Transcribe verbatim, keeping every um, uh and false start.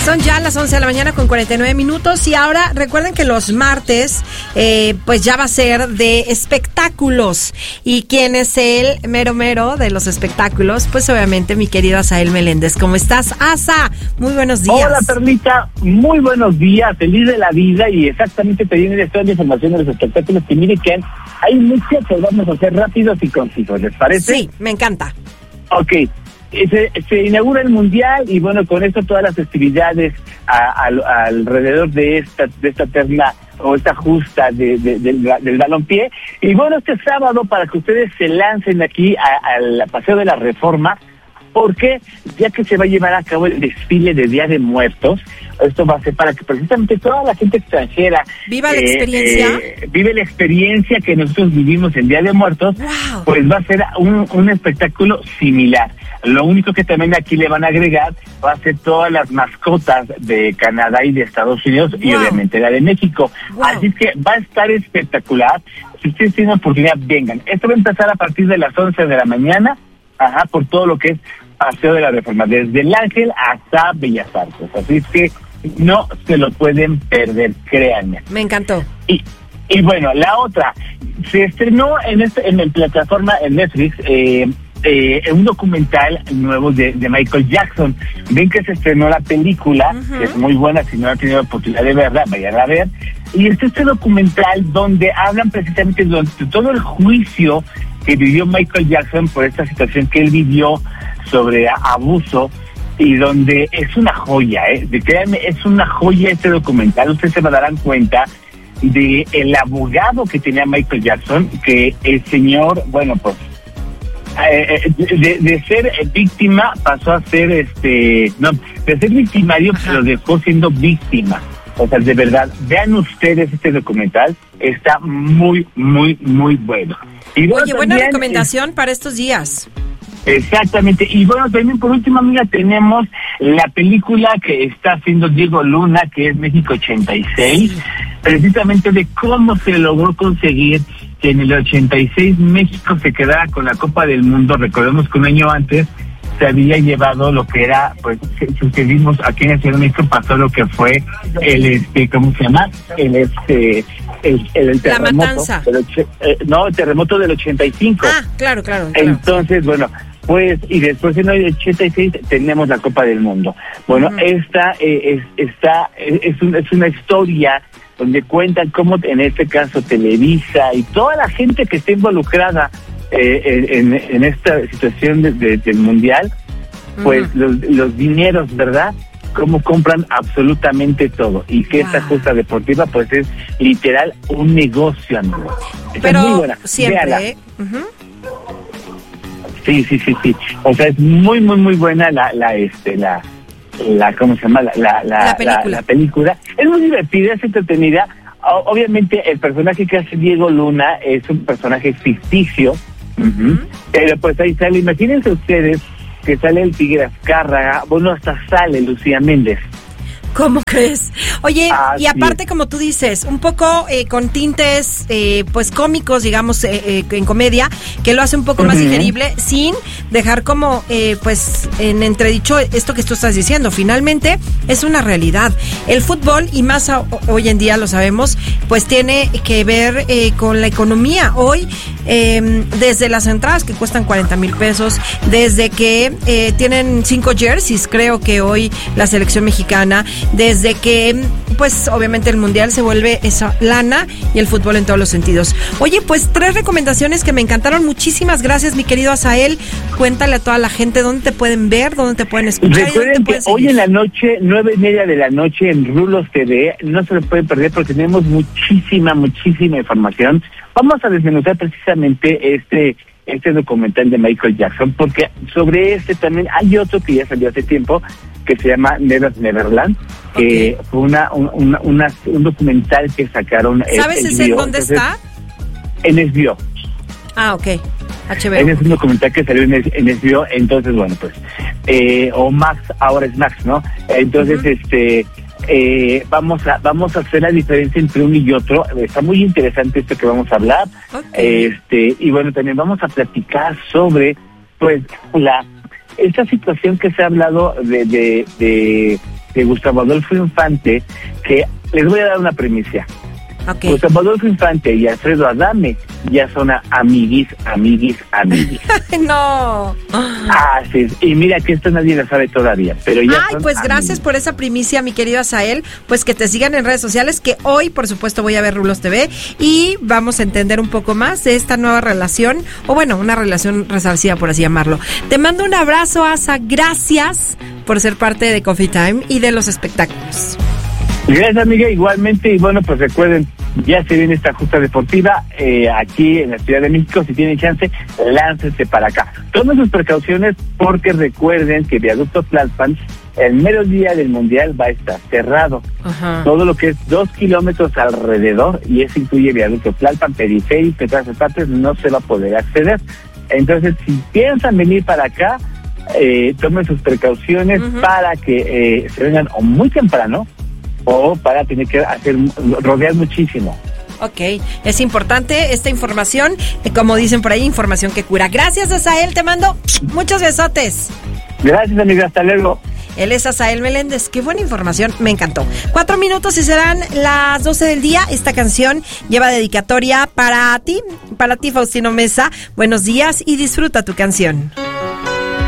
Son ya las once de la mañana con cuarenta y nueve minutos y ahora recuerden que los martes eh, pues ya va a ser de espectáculos. ¿Y quién es el mero mero de los espectáculos? Pues obviamente mi querido Asael Meléndez. ¿Cómo estás, Asa? Muy buenos días. Hola, Perlita. Muy buenos días. Feliz de la vida y exactamente te viene toda la información de los espectáculos que mire que hay muchas que vamos a hacer rápidos y concisos. ¿Les parece? Sí, me encanta. Ok. Se, se inaugura el Mundial y bueno, con esto todas las festividades a, a, alrededor de esta de esta terna o esta justa de, de, de, de, del balompié. Y bueno, este sábado para que ustedes se lancen aquí al Paseo de la Reforma, porque ya que se va a llevar a cabo el desfile de Día de Muertos, esto va a ser para que precisamente toda la gente extranjera viva la eh, experiencia eh, vive la experiencia que nosotros vivimos en Día de Muertos. Wow. Pues va a ser un, un espectáculo similar. Lo único que también aquí le van a agregar va a ser todas las mascotas de Canadá y de Estados Unidos. Wow. Y obviamente la de México. Wow. Así que va a estar espectacular. Si ustedes tienen oportunidad, vengan. Esto va a empezar a partir de las once de la mañana. Ajá, por todo lo que es Paseo de la Reforma, desde el Ángel hasta Bellas Artes. Así es que no se lo pueden perder, créanme. Me encantó. Y, y bueno, la otra, se estrenó en este, en la plataforma en Netflix, eh, eh, un documental nuevo de, de Michael Jackson. Ven que se estrenó la película, uh-huh. que es muy buena, si no han tenido la oportunidad de verla, vayan a ver. Y es este documental donde hablan precisamente de todo el juicio que vivió Michael Jackson por esta situación que él vivió sobre abuso, y donde es una joya, ¿eh? De créanme, es una joya este documental. Ustedes se darán cuenta de el abogado que tenía Michael Jackson, que el señor, bueno, pues eh, de, de ser víctima pasó a ser, este, no, de ser victimario, Ajá. pero dejó siendo víctima. O sea, de verdad, vean ustedes este documental, está muy, muy, muy bueno. Y bueno, Oye, buena recomendación es, para estos días. Exactamente. Y bueno, también por último, amiga, tenemos la película que está haciendo Diego Luna, que es México ochenta y seis, sí. precisamente de cómo se logró conseguir que en el ochenta y seis México se quedara con la Copa del Mundo. Recordemos que un año antes se había llevado lo que era, pues, si que vimos aquí en el Ciudad de México, pasó lo que fue el, este, ¿cómo se llama? El, este, el, el, el terremoto. La matanza. El, eh, no, el terremoto del ochenta y cinco. Ah, claro, claro. claro. Entonces, bueno, pues, y después en el ochenta y seis tenemos la Copa del Mundo. Bueno, uh-huh. esta, eh, es, esta, es, un, es una historia donde cuentan cómo, en este caso, Televisa y toda la gente que está involucrada Eh, en, en esta situación de, de, del mundial, pues uh-huh. los, los dineros, ¿verdad? Cómo compran absolutamente todo, y que wow. esta justa deportiva pues es literal un negocio, amigo. Está Pero muy buena. siempre, ¿eh? Uh-huh. Sí, sí, sí, sí. O sea, es muy, muy, muy buena la, la, este, la, la, ¿cómo se llama? La, la, la, la película. La, la película. Es muy divertida, es entretenida. Obviamente el personaje que hace Diego Luna es un personaje ficticio. Uh-huh. Pero pues ahí sale, imagínense ustedes que sale el Tigre Azcárraga, bueno, hasta sale Lucía Méndez. ¿Cómo crees? Oye, Así y aparte, es. como tú dices, un poco eh, con tintes, eh, pues cómicos, digamos, eh, eh, en comedia, que lo hace un poco uh-huh. más digerible, sin dejar como, eh, pues, en entredicho esto que tú estás diciendo. Finalmente, es una realidad. El fútbol, y más a, hoy en día lo sabemos, pues tiene que ver eh, con la economía. Hoy, eh, desde las entradas que cuestan cuarenta mil pesos, desde que eh, tienen cinco jerseys, creo que hoy la selección mexicana, desde que, pues, obviamente el mundial se vuelve esa lana y el fútbol en todos los sentidos. Oye, pues, tres recomendaciones que me encantaron. Muchísimas gracias, mi querido Asael. Cuéntale a toda la gente dónde te pueden ver, dónde te pueden escuchar. Recuerden que hoy en la noche, nueve y media de la noche en Rulos T V, no se lo pueden perder porque tenemos muchísima, muchísima información. Vamos a desmenuzar precisamente este este documental de Michael Jackson, porque sobre este también hay otro que ya salió hace tiempo, que se llama Never Neverland, que okay. fue una, una, una, un documental que sacaron. ¿Sabes ese en dónde Entonces, está? En S B O. Ah, ok. H B O. Ese es un documental que salió en, en S B O, entonces, bueno, pues, eh, o Max, ahora es Max, ¿no? Entonces, uh-huh. este... Eh, vamos a vamos a hacer la diferencia entre uno y otro. Está muy interesante esto que vamos a hablar. Okay. Este y bueno, también vamos a platicar sobre, pues, la esta situación que se ha hablado de de, de de Gustavo Adolfo Infante, que les voy a dar una primicia. Okay. Gustavo Adolfo Infante y Alfredo Adame ya son amiguis, amiguis, amiguis. No. Así es. Y mira que esto nadie lo sabe todavía, pero ya Ay, son pues gracias amiguis. por esa primicia, mi querido Asael. Pues que te sigan en redes sociales, que hoy, por supuesto, voy a ver Rulos T V y vamos a entender un poco más de esta nueva relación, o bueno, una relación resarcida, por así llamarlo. Te mando un abrazo, Asa. Gracias por ser parte de Coffee Time y de los espectáculos. Gracias, amiga, igualmente. Y bueno, pues recuerden, ya se viene esta justa deportiva eh, aquí en la Ciudad de México. Si tienen chance, láncense para acá. Tomen sus precauciones porque recuerden que Viaducto Tlalpan, el mero día del Mundial, va a estar cerrado. Ajá. Todo lo que es dos kilómetros alrededor, y eso incluye Viaducto Tlalpan, periférico, todas esas partes, no se va a poder acceder. Entonces, si piensan venir para acá, eh, tomen sus precauciones uh-huh. para que eh, se vengan o muy temprano, o para tener que hacer rodear muchísimo. Ok, es importante esta información, eh, como dicen por ahí, información que cura. Gracias, Asael, te mando muchos besotes. Gracias, amiga, hasta luego. Él es Asael Meléndez, qué buena información, me encantó. Cuatro minutos y serán las doce del día. Esta canción lleva dedicatoria para ti, para ti, Faustino Mesa. Buenos días y disfruta tu canción.